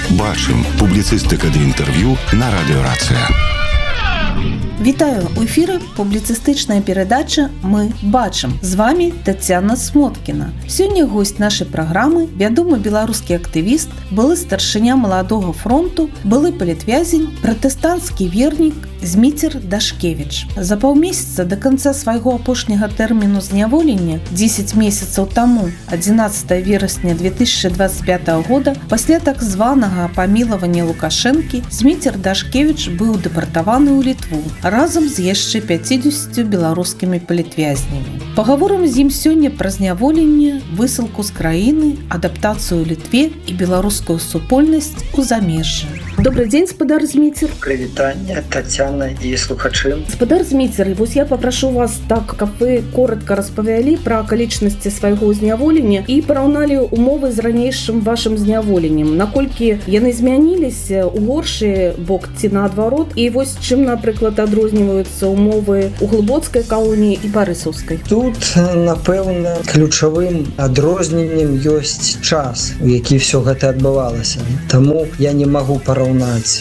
Бачым. Публіцыстыка ды інтэрв'ю на радыёрацыя. Вітаю! У эфіры публіцыстычная перадача «Мы бачым». З вами Тацяна Смоткіна. Сёння госць нашай праграмы, вядомы беларускі актывіст, былы старшыня Маладога фронту, былы палітвязень, пратэстанцкі вернік Зміцер Дашкевіч. За паўмесяца да канца свайго апошняга тэрміну зняволення, 10 месяцаў таму, 11 верасня 2025 года, пасля так званага памілавання Лукашэнкі, Зміцер Дашкевіч быў дэпартаваны ў Літву разам з яшчэ 50 беларускімі палітвязнямі. Пагаворым з ім сёння пра зняволенне, высылку з краіны, адаптацыю ў Літве і беларускую супольнасць у замежжы. Добрый дзень, спадар Зміцер. Прывітанне, Тацяна і слухачы. Спадар Зміцер, вось я папрашу вас так, каб вы коротка распавялі пра акалічнасці свайго зняволення і параўналі умовы з ранейшым вашым зняволеннем. Наколькі яны змяніліся ў горшы бок ці наадварот, і вось чым, напрыклад, адрозніваюцца умовы ў глыбоцкай калоніі і барысаўскай? Тут, напэўна, ключавым адрозненнем ёсць час, у які ўсё гэта адбывалася. Таму я не магу параўнаць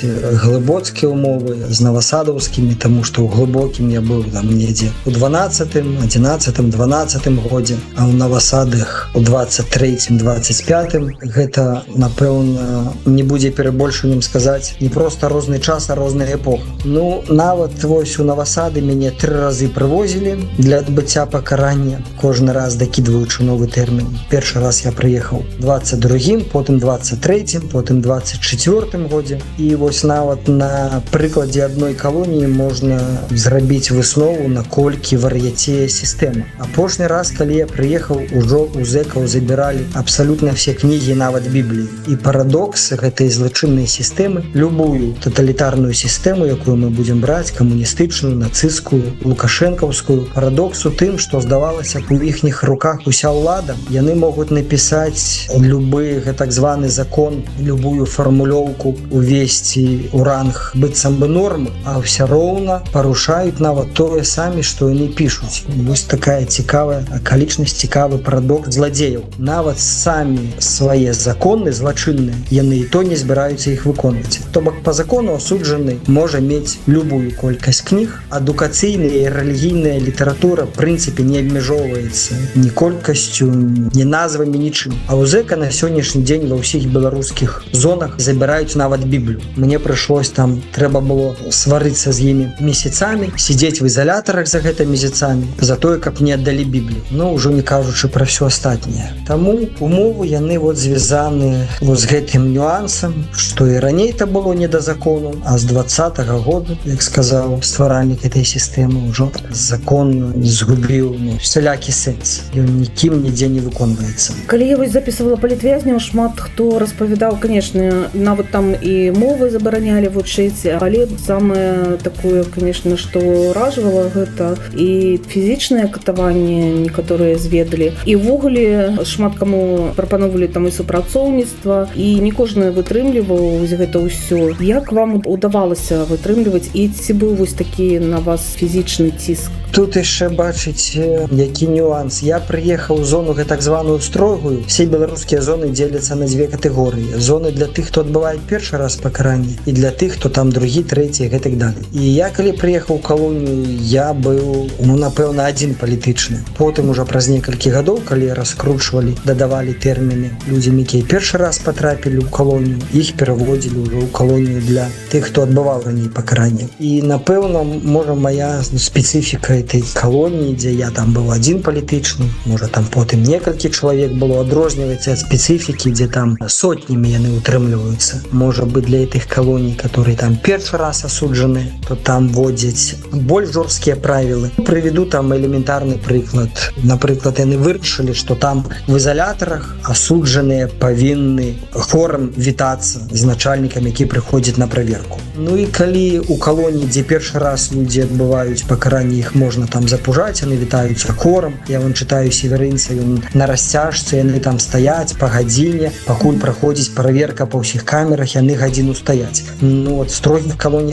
глыбоцкія умовы з навасадаўскімі, таму што ў глыбокім я быў там недзе у 12-м, 11-м, 12-м годзе, а ў навасадах у 23-м, 25-м гэта, напэўна, не будзе перабольшаннем сказаць не проста розны час, а розная эпоха. Ну, нават вось у навасады мяне 3 разы прывозілі для адбыцця пакарання, кожны раз дакідваючы новы тэрмін. Першы раз я прыехаў 22-м, потым 23-м, потым 24-м годзе. І вось нават на прыкладзе адной калоніі можна зрабіць выснову, наколькі вар'яцее сістэма. Апошні раз, калі я прыехаў, ужо у зэкаў забіралі абсалютна все кнігі, нават Бібліі. І парадокс гэтай злачыннай сістэмы, любую таталітарную сістэму, якую мы будзем браць, камуністычную, нацысцкую, лукашэнкаўскую, парадокс у тым, што здавалася б у іхніх руках уся ўлада, яны могуць напісаць любы так званы закон, любую фармулёўку, увесці ў ранг быццам бы нормы, а ўсё роўна парушаюць нават тое самі, што яны пішуць. Вось такая цікавая акалічнасць, цікавы парадокс зладзеяў. Нават самі свае законы злачынныя, яны і то не збіраюцца іх выконваць. То бок па закону асуджаны можа мець любую колькасць кніг, адукацыйная і рэлігійная літаратура в прынцыпе не абмяжоўваецца ні колькасцю, ні назвамі, нічым. А ў зэка на сённяшні дзень ва ўсіх беларускіх зонах забіраюць нават Біблію. Мне прыйшлось там, трэба было сварыцца з імі месяцамі, сидзець в изолятарах за гэта месяцамі, за тое, каб не аддалі Біблію. Ну, ўжо не кажучы пра ўсё астатняе. Таму умовы яны вот звязаны з гэтым нюансам, што і раней-то было не да закону, а з 20-го года, як сказаў стваральнік этой сістэмы, ўжо закон згубіў всялякі сэнс. Ён нікім нідзе не выконваецца. Калі я вось записывала палітвязняў, шмат хто распавядаў, конечно, нават там і мовы забаранялі вучыць, але самае такое, конечно, што ўражвала гэта і фізічнае катаванне некаторыя зведалі. І ўвогуле шмат каму прапановвалі там і супрацоўніцтва, і не кожны вытрымліваў гэта ўсё. Як вам удавалася вытрымліваць, і ці быў вось такі на вас фізічны ціск? Тут яшчэ бачыць, які нюанс. Я прыехаў у зону так званую строгую. Все беларускія зоны дзеляцца на 2 катэгорыі. Зоны для тых, хто адбывае першы раз пакаранне, і для тых, хто там другі, трэці, гэтак далей. І я, калі прыехаў у калонію, я быў, напэўна, адзін палітычны. Потым ужо праз некалькі гадоў, калі раскручвалі, дадавалі тэрміны людзям, якія першы раз патрапілі ў калонію, іх пераводзілі ўжо ў калонію для тых, хто адбываў раней пакаранне. І, напэўна, можа, моя спецыфіка этой калоніі, дзе я там быў адзін палітычны, можа, там потым некалькі чалавек было, адрозніваецца ад спецыфікі, дзе там сотнямі яны утрымліваюцца. Можа быть, для этих калоний, которые там першы раз асуджаны, то там вводзяць больш жорсткія правілы. Прыведу там элементарны прыклад. Напрыклад, яны вырашылі, што там в изолятарах асуджаныя павінны хорам вітацца з начальнікам, які прыходзіць на праверку. Ну і калі у калоніі, дзе першы раз людзі адбываюць пакаранне, іх можна там запужаць, яны вітаюцца хорам. Я вам чытаю Северынца, ён на расцяжцы, яны там стаяць па гадзіне, пакуль праходзіць праверка па ўсіх камерах, яны гадзіну стаяць. Ну, от в строгіх калоніях такое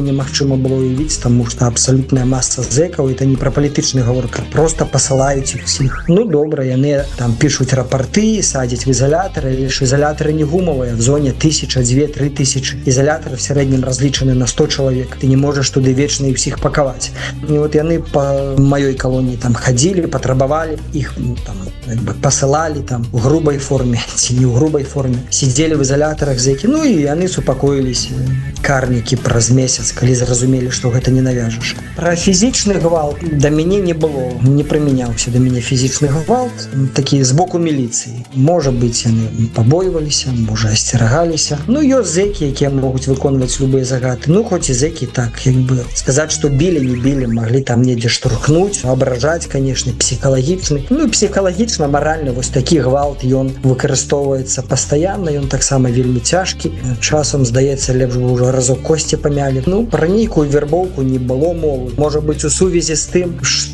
немагчыма было уявіць, таму што абсалютная маса зэкаў, это не пра палітычны гаворка, просто пасылаюць іх усіх. Ну добра, яны там пішуць рапарты, садзяць в изолятары, лишь изолятары не гумовыя, в зоне 1000, 2, 3000. Изолятары в среднем разлічаны на 100 человек. Ты не можешь туды вечна і всіх паковать. И вот яны по маёй колонии там ходили, потребовали, их там посылали там в грубой форме, не в грубой форме. Сидели в изоляторах зэки, ну и яны супакоились, карнікі праз месяц, калі зразумелі, што гэта не навяжаш. Пра фізічны гвалт да мяне не было, не прымяняўся да мяне фізічны гвалт, такі з боку міліцыі. Можа быць, яны пабойваліся, можа, асцерагаліся. Ну, ёсць зэкі, якія могуць выконваць любыя загады. Ну, хоць і зэкі так, як бы, сказаць, што білі, не білі, маглі там недзе штурхнуць, абражаць, конечно, псіхалагічны. Ну, і псіхалагічна, маральна, вось такі гвалт, ён выкарыстоўваецца пастаянна, ён таксама вельмі цяжкі. Часам, здаецца, лепш бы ўжо разок косці памялі. Ну, пра нейкую вербоўку не было мовы. Можа быць, у сувязі з тым,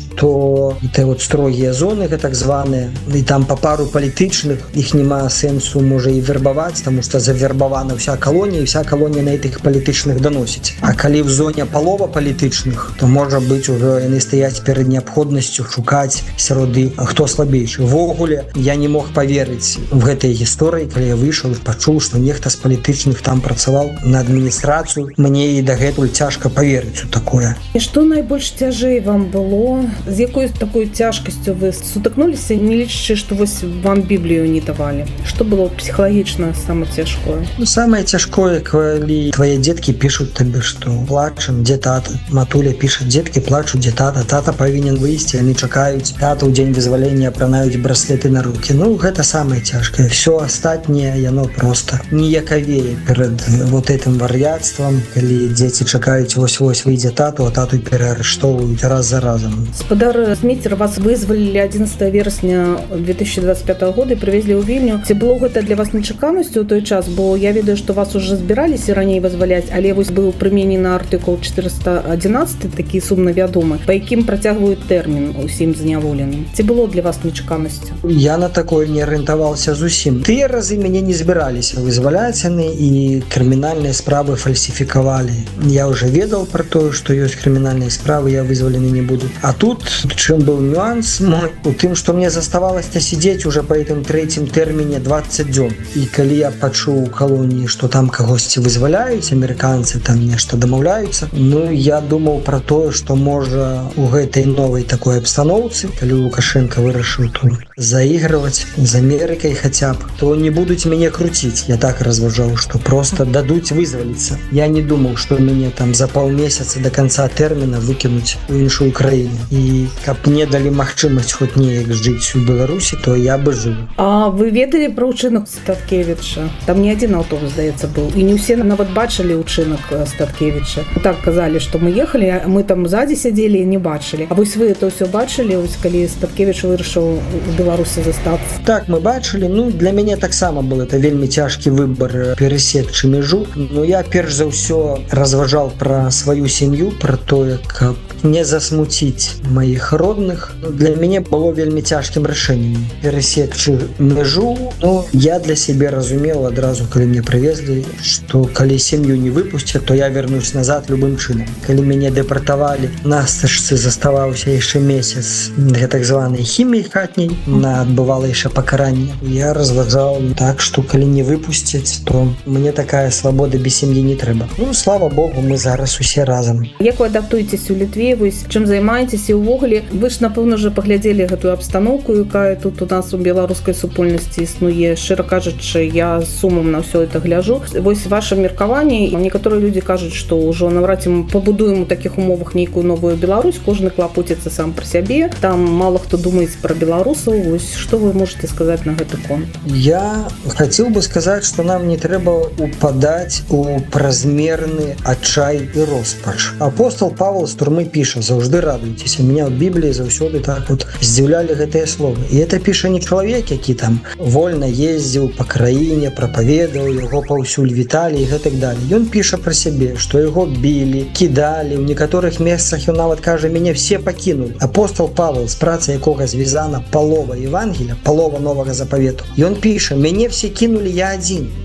што те вот строгія зоны, так званыя, і там па пару палітычных, іх няма сэнсу, можа, і вербаваць, таму што завербавана ўся калонія, і вся калонія на гэтых палітычных даносіць. А калі в зоне палова палітычных, то, можа быць, ужо яны стаяць перад неабходнасцю шукаць сярод іх, хто слабейшы. Вогуле, я не мог паверыць в гэтай гісторыі, калі я выйшаў і пачуў, што нехта з палітычных там працаваў на адміністрацыю. Мне і дагэтуль цяжка паверыць у такое. І што найбольш цяжэй вам было? З якой такой цяжкасцю вы сутыкнуліся, не лічачы, што вось вам Біблію не давалі? Што было псіхалагічна самае цяжкое? Ну, самае цяжкое, калі твае дзеткі пішуць табе, што плачам, дзе тата. Матуля піша, дзеткі плачуць, дзе тата. Тата павінен выйсці, яны чакаюць. Тата ў дзень вызвалення апранаюць браслеты на рукі. Ну, гэта самае цяжкае. Всё астатняе, яно просто ніякавее перад вот этим вар'яцтвам, калі дзеці чакаюць, вось-вось выйдзе тату, а тату пераарыштоўваюць раз за разам. Гаспадар Зміцер, вас вызвалілі 11 верасня 2025 года і прывезлі ў Вільню. Ці было гэта для вас нечаканасцю ў той час? Бо я ведаю, што вас уже збіраліся раней вызваляць, але вось быў прыменены артыкул 411, такі сумна вядомы, па якім працягваюць тэрмін усім зняволеным. Ці было для вас нечаканасцю? Я на такое не арыентаваўся зусім. Тыя разы мяне не збіраліся вызваляць яны, і крымінальныя справы фальсіфікавалі. Я уже ведаў пра тое, што ёсць крымінальныя справы, я вызвалены не буду. А тут, чым быў нюанс мой, у тым, што мне заставалася сидзець уже па гэтым трэцім тэрміне 20 дзён. І калі я пачуў у калоніі, што там кагосьці вызваляюць, амерыканцы там нешта дамаўляюцца, ну, я думаў пра тое, што можа у гэтай новай такой абстаноўцы, калі Лукашенко вырашыў тут заігрываць з Амерыкай хаця б, то не будуць мяне круціць. Я так разважаў, што просто дадуць вызваліцца. Я не думаў, што мяне там за паўмесяца до конца тэрміна выкінуць у іншую краіну. І каб мне далі магчымасць хоць неяк жыць у Беларусі, то я бы жыў. А вы ведалі пра ўчынак Статкевіча? Там не адзін аўтобус, здаецца, быў. І не ўсе нават бачылі ўчынак Статкевіча. Так казалі, што мы ехалі, а мы там ззаді сядзелі і не бачылі. А вось вы это ўсё бачылі, ось калі Статкевіч вырашыў у Беларусі застацца? Так, мы бачылі. Ну, для мяне таксама был это вельмі цяжкі выбар перасекчы мяжу. Но я перш за ўсё разважаў пра сваю сям'ю, пра тое, каб не засмуціць маіх родных. Для мяне было вельмі цяжкім рашэннем перасекчы мяжу. Ну, я для сябе разумеў адразу, калі мне прывезлі, што калі сям'ю не выпусцяць, то я вернусь назад любым чынам. Калі мяне дэпартавалі, на стажцы заставаўся яшчэ месяц для так званай хіміі хатняй, на адбывала яшчэ пакаранне. Я разважаў так, што калі не выпусцяць, то мне такая свабода без сям'і не трэба. Ну, слава Богу, мы зараз усе разам. Як вы адаптуецеся ў Літве, вось чым займаецеся ўвогуле? Вы ж, напэўна, уже паглядзелі гэтую абстаноўку, якая тут у нас у беларускай супольнасці існуе. Шчыра кажучы, я з сумам на ўсё это гляджу. Вось ваше меркаванне. Некаторыя людзі кажуць, што ўжо наўрад ці мы пабудуем у такіх умовах нейкую новую Беларусь, кожны клапоціцца сам пра сябе. Там мала хто думаюць пра беларусаў. Вось што вы можете сказаць на гэты конт? Я хацеў бы сказаць, што нам не трэба упадаць у празмерны адчай і роспач. Апостол Павел з турмы піша: заўжды радуйцеся. Меня ў Бібліі заўсёды так вот здзіўлялі гэтыя словы. І это піша не чалавек, які там вольна ездзіў па краіне, прапаведаў, яго паўсюль віталі і гэтак далее. Ён піша пра сябе, што яго білі, кідалі, у некаторых месцах ён нават кажа: мяне все пакінулі. Апостол Павел, з працай якога звязана палова Евангелія, палова новага запавету, ён піша: мяне все кінулі, я адзін.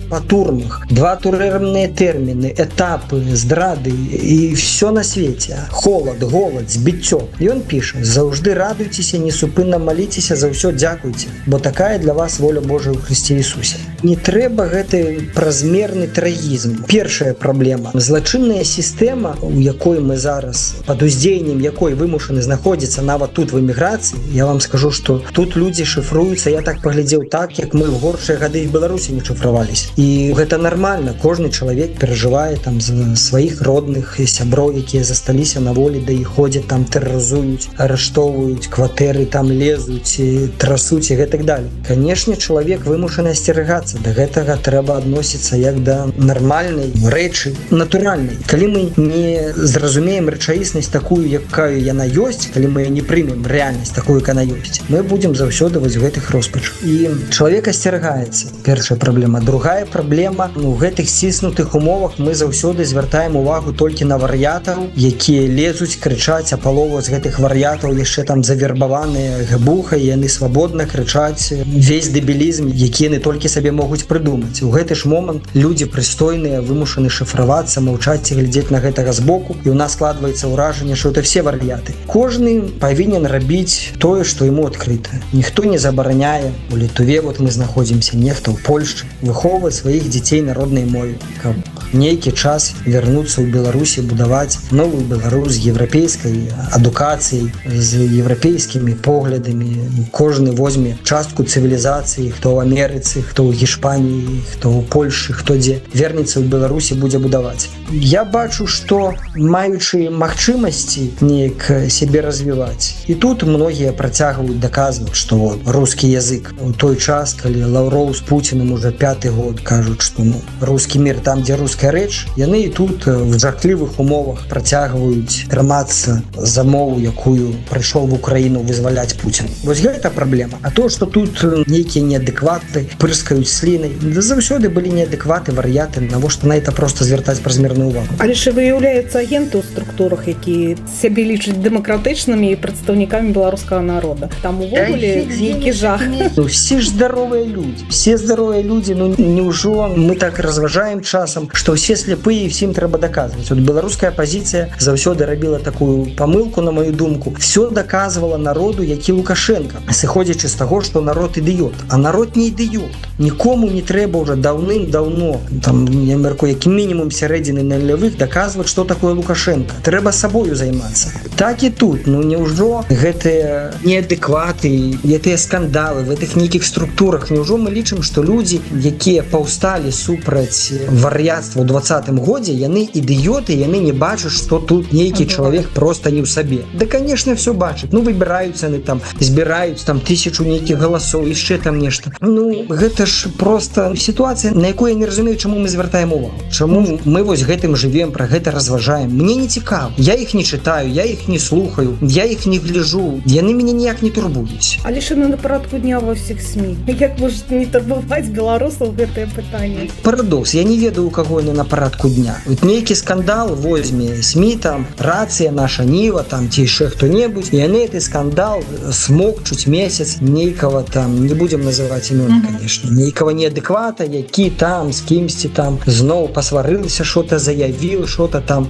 па турмах, 2 турэмныя тэрміны, этапы, здрады і все на свеце. Холад, голад, збіццё. Ён піша: заўжды радуйцеся, несупынна маліцеся, за ўсё дзякуйце, бо такая для вас воля Божая ў Хрысце Ісусе. Не трэба гэты празмерны трагізм. Першая праблема. Злачынная сістэма, у якой мы зараз, пад уздзеяннем якой вымушаны знаходзіцца нават тут в эміграцыі, я вам скажу, што тут людзі шыфруюцца, я так паглядзеў так, як мы в горшыя гады в Беларусі не шыфраваліся. І гэта нармальна. Кожны чалавек перажывае там за сваіх родных і сяброў, якія засталіся на волі, да і ходзяць там, тэрарызуюць, арыштоўваюць, кватэры там лезуць, трасуць і гэтак далее. Канешне, чалавек вымушаны асцерагацца. Да гэтага трэба адносіцца як да нармальнай рэчы, натуральнай. Калі мы не зразумеем рэчаіснасць такую, якая яна ёсць, калі мы не прымем рэальнасць такую, як яна ёсць, мы будзем заўсёды вось гэтых роспачах. І чалавек асцерагаецца. Першая праблема. Другая праблема, у гэтых сціснутых умовах мы заўсёды звяртаем увагу толькі на вар'ятаў, якія лезуць, крычаць, а палова з гэтых вар'ятаў яшчэ там завербаваныя гэбухай, яны свабодна крычаць весь дэбілізм, які яны толькі сабе могуць прыдумаць. У гэты ж момант людзі прыстойныя вымушаны шыфравацца, маўчаць ці глядзець на гэтага збоку, і ў нас складваецца ўражанне, што это все вар'яты. Кожны павінен рабіць тое, што яму адкрыта. Ніхто не забараняе. У Літве вот мы знаходзімся, нехта ў Польшчы выхоўвае сваіх дзяцей на роднай мове, каб нейкі час вярнуцца ў Беларусі, будаваць новую Беларусь з еўрапейскай адукацыяй, з еўрапейскімі поглядамі. Кожны возьме частку цывілізацыі, хто ў Амерыцы, хто ў Гішпаніі, хто ў Польшы, хто дзе вернецца ў Беларусі, будзе будаваць. Я бачу, што маючы магчымасці неяк сябе развіваць. І тут многія працягваюць даказваць, што рускі язык у той час, калі Лаўроў з Пуціным уже 5-й год кажуць, што рускі мір там, дзе руская рэч, яны і тут в жахлівых умовах працягваюць трымацца за мову, якую прыйшоў в Украіну вызваляць Пуцін. Вось гэта праблема. А то, што тут нейкія неадэкваты пырскаюць слінай, заўсёды былі неадэкваты, вар'яты, навошта на это просто звяртаць празмерную увагу. Але ж выяўляюцца агенты ў структурах, якія сябе лічаць дэмакратычнымі і прадстаўнікамі беларускага народа. Там увогуле нейкі жах. Все ж здаровыя людзі. Все здаровыя людзі, неўжо мы так разважаем часам, што ўсе сляпыя і всім трэба даказваць. Вот беларуская апазіцыя заўсёды рабіла такую памылку, на мою думку. Все даказвала народу, які Лукашенко, сыходзячы з таго, што народ ідыёт. А народ не ідыёт. Нікому не трэба ўжо даўным-даўно, там, я мяркую, як мінімум сярэдзіны нулявых, даказваць, што такое Лукашенко. Трэба сабою займацца. Так і тут. Няўжо гэтыя неадэкваты, гэтыя скандалы в гэтых нейкіх структурах, няўжо мы лічым, што людзі, якія паўсталі супраць вар'яцтва ў 20-м годзе, яны ідыёты, яны не бачаць, што тут нейкі чалавек проста не ў сабе. Да, конечно, все бачаць. Выбіраюцца яны там, збіраюць там 1000 нейкіх галасоў, яшчэ там нешта. Гэта ж просто сітуацыя, на якую я не разумею, чаму мы звяртаем увагу. Чаму мы вось гэтым жывем, пра гэта разважаем. Мне не цікава. Я іх не чытаю, я іх не слухаю, я іх не гляджу. Яны мяне ніяк не турбуюць. Але ж на парадку дня ва ўсіх СМІ. Як можа не турбаваць беларусаў гэтае пытанне? Парадокс. Я не ведаю, у каго яны на парадку дня. Вот нейкі скандал возьме СМІ, там, рацыя наша, Ніва, там, ці яшчэ хто-небудзь, і яны гэты скандал смокчуць месяц нейкага там, не будзем называць імёны, конечно, нейкага неадэквата, які там, з кімсьці там, зноў пасварылася, што-то заявіў, што-то там.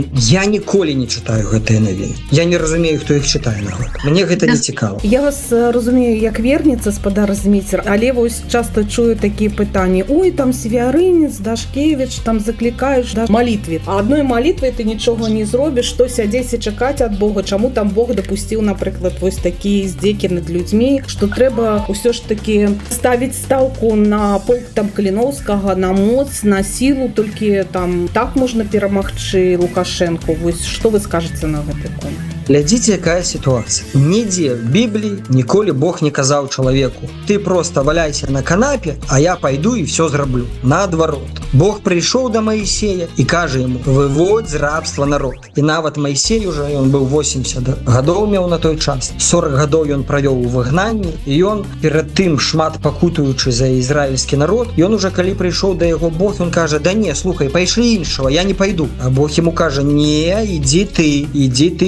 Я ніколі не чытаю гэтыя навіны. Я не разумею, хто іх чытае нават. Мне гэта не цікава. Я вас разумею, як верніца, спадар Зміцер, але вось часто чую такія пытанні. Ой, там Свярынец, Дашкевіч, там заклікаеш да малітве. А адной малітвай ты нічога не зробіш, што сядзець і чакаць ад Бога, чаму там Бог дапусціў, напрыклад, вось такія здзекі над людзьмі, што трэба ўсё ж такі ставіць стаўку на полк там Каліноўскага, на моц, на сілу, толькі там так можна перамагчы Лукашенко. Вось што вы скажаце на гэты конт? Глядзіце, якая сітуацыя. Нідзе в Бібліі ніколі Бог не казаў чалавеку: ты просто валяйся на канапе, а я пайду і все зраблю. Наадварот. Бог прыйшоў да Маісея і кажа яму: выводь з рабства народ. І нават Маісей уже, ён быў 80 гадоў меў на той час. 40 гадоў ён правёў у выгнанні, і ён перад тым шмат пакутуючы за ізраільскі народ, ён уже калі прыйшоў да яго Бог, ён кажа: да не, слухай, пайшлі іншого, я не пайду. А Бог яму кажа: не, ідзі ты, ўсё роўна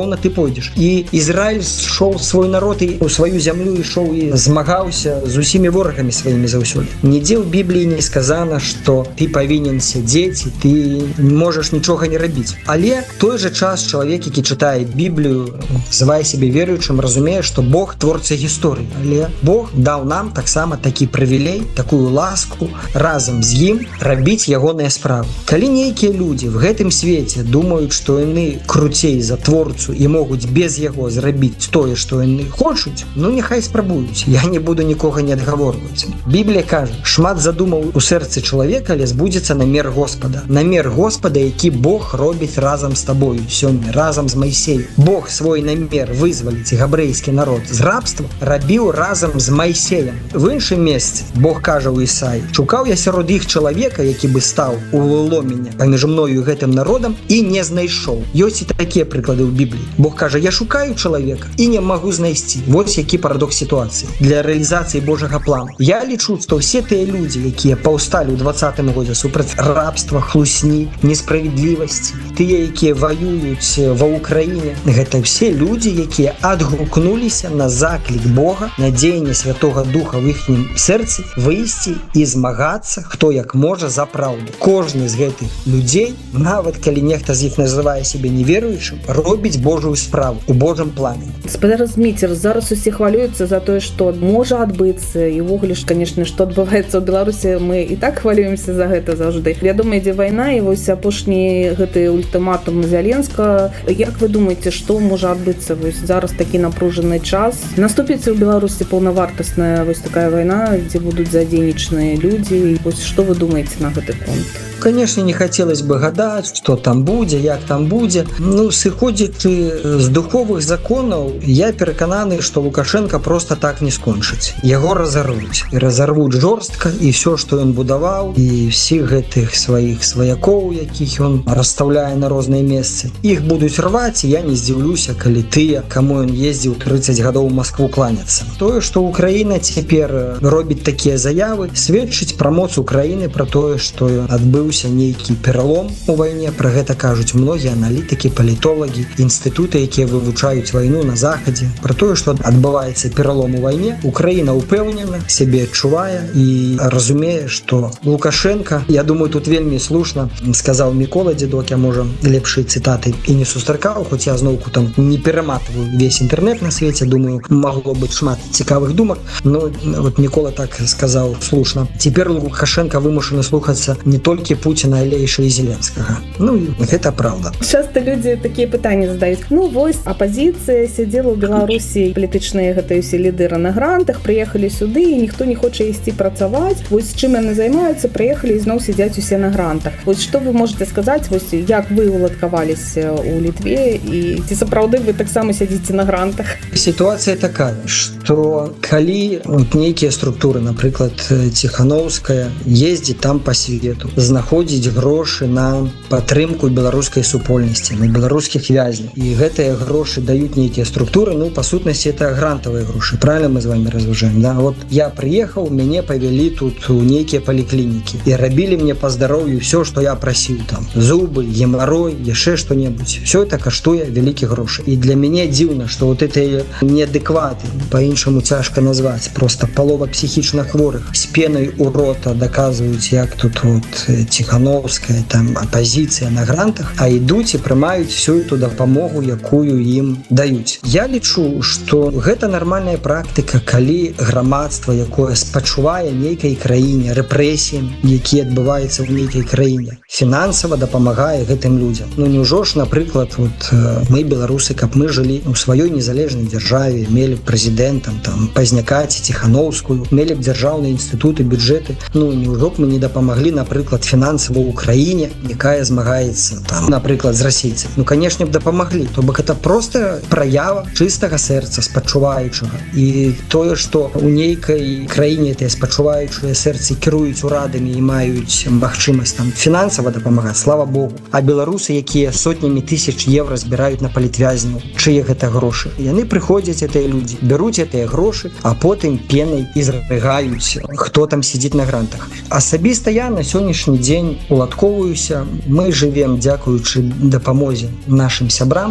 пэўна ты пойдзеш. І Ізраіль шоў свой народ і у сваю зямлю ішоў і змагаўся з усімі ворагамі сваімі заўсёды. Нідзе ў Бібліі не сказана, што ты павінен сядзець і ты можаш нічога не рабіць. Але той жа час чалавек, які чытае Біблію, называе сябе веруючым, разумее, што Бог творца гісторыі. Але Бог даў нам таксама такі прывілей, такую ласку разам з ім рабіць ягоныя справы. Калі нейкія людзі в гэтым свеце думаюць, што яны круцей за творцу і могуць без яго зрабіць тое, што яны хочуць, ну няхай спрабуюць. Я не буду нікога не адгаворваць. Біблія кажа, шмат задумаў у сэрцы чалавека, але збудзецца намер Господа. Намер Господа, які Бог робіць разам з табою сёння, разам з Майсеем. Бог свой намер вызваліць габрэйскі народ з рабства рабіў разам з Майсеем. В іншым месцы Бог кажа ў Ісаі: шукаў я сярод іх чалавека, які бы стаў у ломеня паміж мною і гэтым народам, і не знайшоў. Ёсць і такія прыклады ў Бібліі. Бог кажа: я шукаю чалавека і не магу знайсці. Вось які парадокс сітуацыі для рэалізацыі Божага плану. Я лічу, што ўсе тыя людзі, якія паўсталі ў 20-м годзе супраць рабства, хлусні, несправядлівасці, тыя, якія ваююць ва Ўкраіне, гэта ўсе людзі, якія адгукнуліся на заклік Бога, на дзеянне Святога Духа в іхнім сэрцы выйсці і змагацца, хто як можа за праўду. Кожны з гэтых людзей, нават калі нехта з іх называе сябе неверуючым, робіць Божую справу у Божым плане. Спадар Зміцер, зараз усе хвалююцца за тое, што можа адбыцца, і ўвогуле ж, канешне, што адбываецца ў Беларусі, мы і так хвалюемся за гэта заўжды. Вядома, ідзе вайна, і вось апошні гэты ультыматум Зяленскага. Як вы думаеце, што можа адбыцца вось зараз такі напружаны час? Наступіць у Беларусі паўнавартасная вось такая вайна, дзе будуць задзейнічаныя людзі. Вось што вы думаеце на гэты конт? Конечно, не хотелось бы гадаць, што там будзе, як там будзе. Ну, сыходзячы з духовых законаў, я перакананы, што Лукашенко просто так не скончыць. Яго разарвуць. І разарвуць жорстка, і все, што ён будаваў, і всіх гэтых сваіх сваякоў, якіх ён расстаўляе на розныя месцы. Іх будуць рваць, і я не здзіўлюся, калі тыя, каму ён ездзіў 30 гадоў у Москву кланяцца. Тое, што Украіна цяпер робіць такія заявы, сведчыць пра моц Украіны, пра тое, што адбыў нейкі пералом у вайне. Пра гэта кажуць многія аналітыкі, палітолагі, інстытуты, якія вывучаюць вайну на захадзе. Пра тое, што адбываецца пералом у вайне, Украіна ўпэўнена, сябе адчувае і разумее, што Лукашенко, я думаю, тут вельмі слушна сказаў Мікола Дзедок, я можа лепшай цытаты і не сустракаў, хоць я зноўку там не пераматываю весь інтэрнэт на свеце, думаю, магло быць шмат цікавых думак, но вот Мікола так сказаў слушна. Цяпер Лукашенко вымушаны слухацца не толькі Путіна, але яшчэ і Зеленскага. Ну, гэта правда. Часта людзі такія пытанні задаюць. Ну, вось, апазіцыя сядзела ў Беларусі, палітычныя гэтыя ўсе лідэры на грантах, прыехалі сюды, і ніхто не хоча ісці працаваць. Вось чым яны займаюцца, прыехалі і зноў сядзяць усе на грантах. Вось што вы можаце сказаць, вось як вы уладкаваліся ў Літве, і ці сапраўды вы таксама сядзіце на грантах? Сітуацыя такая, што калі нейкія структуры, напрыклад, Ціхановская, ездзіць там па свету, знаходзіць грошы на падтрымку беларускай супольнасці, на беларускіх вязняў. І гэтыя грошы даюць нейкія структуры, ну, па сутнасці, это грантавыя грошы. Правильно мы з вами разважаем, да? Вот я прыехаў, мяне павялі тут у нейкія паліклінікі і рабілі мне па здароўю все, што я прасіў, там, зубы, гемарой, яшчэ што-небудзь. Все это каштуе вялікі грошы. І для мяне дзіўна, што вот эти неадэкваты, па-іншаму цяжка назваць, просто палова псіхічна хворых з пенай у рота даказваюць, як тут вот Ціхановская, там, апазіцыя на грантах, а ідуць і прымаюць всю эту дапамогу, якую ім даюць. Я лічу, што гэта нармальная практыка, калі грамадства, якое спачувае нейкай краіне, рэпрэсіям, якія адбываюцца ў нейкай краіне, фінансава дапамагае гэтым людзям. Ну, няўжо ж, напрыклад, вот, мы, беларусы, каб мы жылі ў сваёй незалежнай дзяржаве, мелі б прэзідэнтам, там, Пазняка ці Ціхановскую, мелі б дзяржаўныя інстытуты, бюджэты, ну, няўжо б мы не дапамаглі, напрыклад, фінансава ў Украіне, якая змагаецца, там, напрыклад, з расійцамі. Ну, канешне б дапамаглі. То бок это просто праява чыстага сэрца, спачуваючага. І тое, што ў нейкай краіне тыя спачуваючыя сэрцы кіруюць урадамі і маюць магчымасць там фінансава дапамагаць, слава Богу. А беларусы, якія сотнямі тысяч евро збіраюць на палітвязняў, чые гэта грошы? Яны прыходзяць, гэтыя людзі, бяруць гэтыя грошы, а потым пенай і зрыгаюць, хто там сидзіць на грантах. Асабіста я на сённяшні дзень уладковаюся. Мы жывем дзякуючы дапамозе нашым сябрам,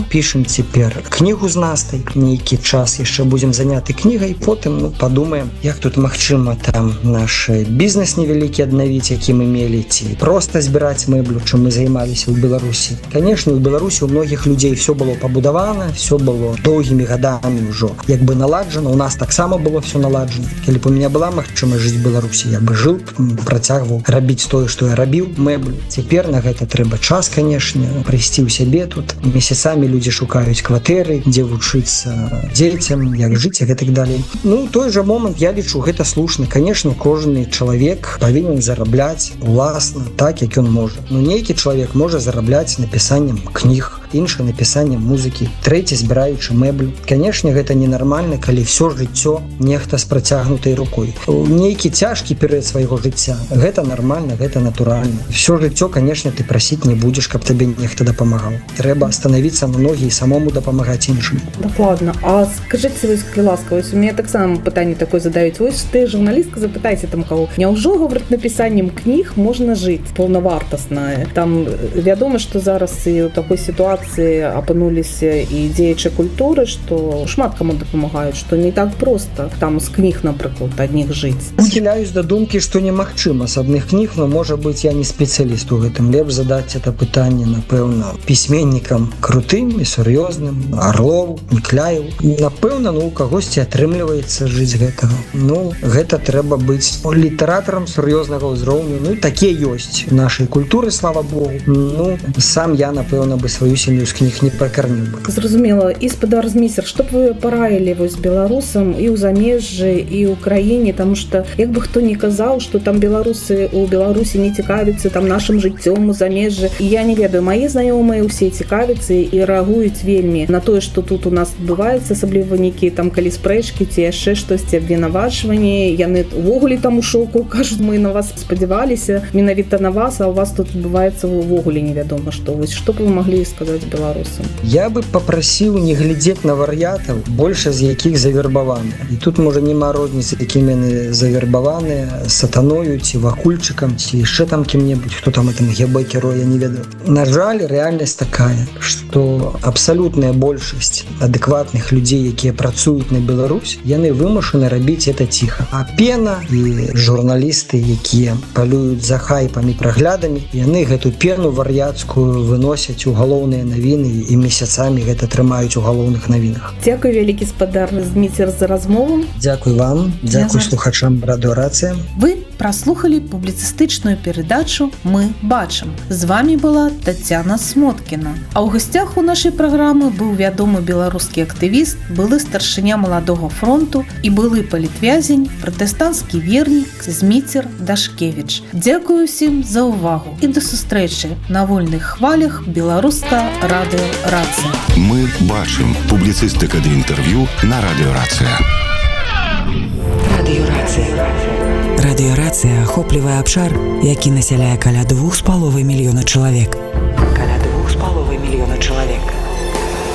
пішам цяпер кнігу з Настай, нейкі час яшчэ будзем заняты кнігай, потым падумаем, як тут магчыма там наш бізнес невялікі аднавіць, які мы мелі, ці проста збіраць мэблю, чым мы займаліся ў Беларусі. Канешне, у Беларусі у многіх людзей все было пабудавана, все было доўгімі гадамі ўжо як бы наладжана, у нас таксама было все наладжана. Калі б у меня была магчымасць жыць в Беларусі, я бы жыў, працягваў рабіць тое, што я рабіў, мэблю. Цяпер на гэта трэба час, канешне, прыйсці ў сябе тут. Месяцамі людзі шукаюць кватэры, дзе вучыцца дзецям, як жыць і гэтак далей. Ну, той жа момант, я лічу, гэта слушна. Канешне, кожны чалавек павінен зарабляць уласна так, як ён можа. Ну, нейкі чалавек можа зарабляць напісаннем кніг, іншы напісаннем музыкі, трэці збіраючы мэблю. Канешне, гэта ненармальна, калі ўсё жыццё нехта з працягнутай рукой. Нейкі цяжкі перыяд свайго жыцця. Гэта нармальна, гэта натуральна. Всё жыццё, канешне, ты прасіць не будзеш, каб табе нехта дапамагаў. Трэба станавіцца на ногі і самому дапамагаць іншым. Дакладна. А скажыце, вось, калі ласка, вось у мяне таксама пытанне такое задаюць. Вось ты журналістка, запытайце там каго. Няўжо, говорит, напісаннем кніг можна жыць паўнавартасна? Там вядома, што зараз і ў такой сітуацыі апынуліся і дзеячы культуры, што шмат каму дапамагаюць, што не так проста там з кніг, напрыклад, адних жыць. Схіляюсь да думкі, што немагчыма з адных кніг, но можа быць я не спецыяліст у гэтым. Лепш задаць это пытанне, напэўна, пісьменнікам крутым і сур'ёзным, Арлов, Мікляеў. Напэўна, у кагосьці атрымліваецца жыць гэтага. Ну, гэта трэба быць літаратарам сур'ёзнага ўзроўню. Ну, такія ёсць нашай культуры, слава Богу. Ну, сам я, напэўна, бы сваю сям'ю з кніг не пракарміў бы. Зразумела. І спадарзмейстер, што б вы параілі вось беларусам і ў замежжы, і ў краіне, таму што як бы хто не казаў, што там беларусы у Беларусі не цікавяцца там нашым жыццём у замежжы. І я не ведаю, мае знаёмыя ўсе цікавяцца і рэагуюць вельмі на тое, што тут у нас адбываецца, асабліва нейкія там калі спрэчкі ці яшчэ штосьці, абвінавачванні. Яны ўвогуле там у шоку, кажуць, мы на вас спадзяваліся, менавіта на вас, а ў вас тут адбываецца ўвогуле невядома што. Вось што б вы маглі сказаць беларусам? Я бы папрасіў не глядзець на вар'ятаў, больш з якіх завербаваны. І тут можа няма розніцы, якімі яны завербаваныя, сатаною ці вакульчыкам, ці яшчэ там кім-небудзь, хто там этом ГБ-герой, я не ведаю. На жаль, рэальнасць такая, што абсалютная большасць адэкватных людзей, якія працуюць на Беларусь, яны вымушаны рабіць это ціха. А пена і журналісты, якія палююць за хайпамі, праглядамі, яны гэту пену вар'яцкую выносяць у галоўныя навіны і месяцамі гэта трымаюць у галоўных навінах. Дзякуй вялікі спадарзмейстер за размову. Дзякуй вам, дзякуй слухачам радыёрацыі. Вы праслухалі публіцыстычную перадачу «Мы бачым». З вами была Тацяна Смоткіна. А ў гасцях у нашай праграмы быў вядомы беларускі актывіст, былы старшыня Маладога фронту і былы палітвязень, пратэстанцкі вернік Зміцер Дашкевіч. Дзякую ўсім за ўвагу і да сустрэчы на вольных хвалях беларуска радыёрацыя. Мы бачым. Публіцыстыка ды інтэрв'ю на радыёрацыя. Радыёрацыя ахоплівае абшар, які насяляе каля 2,5 мільёна чалавек.